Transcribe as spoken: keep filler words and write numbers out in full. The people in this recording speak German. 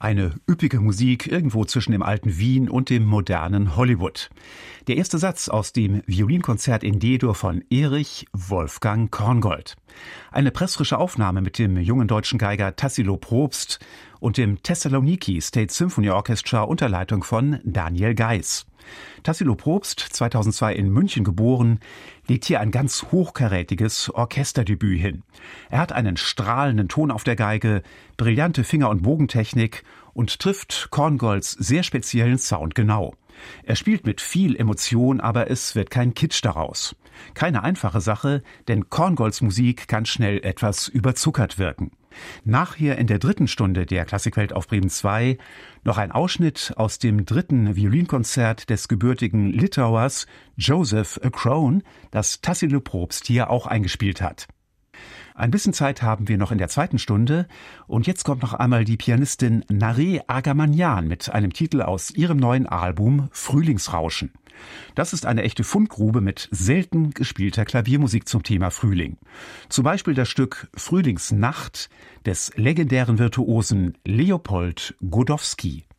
Eine üppige Musik irgendwo zwischen dem alten Wien und dem modernen Hollywood. Der erste Satz aus dem Violinkonzert in D-Dur von Erich Wolfgang Korngold. Eine pressfrische Aufnahme mit dem jungen deutschen Geiger Tassilo Probst und dem Thessaloniki State Symphony Orchestra unter Leitung von Daniel Geiss. Tassilo Probst, zweitausendzwei in München geboren, legt hier ein ganz hochkarätiges Orchesterdebüt hin. Er hat einen strahlenden Ton auf der Geige, brillante Finger- und Bogentechnik und trifft Korngolds sehr speziellen Sound genau. Er spielt mit viel Emotion, aber es wird kein Kitsch daraus. Keine einfache Sache, denn Korngolds Musik kann schnell etwas überzuckert wirken. Nachher in der dritten Stunde der Klassikwelt auf Bremen zwei noch ein Ausschnitt aus dem dritten Violinkonzert des gebürtigen Litauers Joseph Krohn, das Tassilo Probst hier auch eingespielt hat. Ein bisschen Zeit haben wir noch in der zweiten Stunde und jetzt kommt noch einmal die Pianistin Nare Argamanyan mit einem Titel aus ihrem neuen Album Frühlingsrauschen. Das ist eine echte Fundgrube mit selten gespielter Klaviermusik zum Thema Frühling. Zum Beispiel das Stück Frühlingsnacht des legendären Virtuosen Leopold Godowski.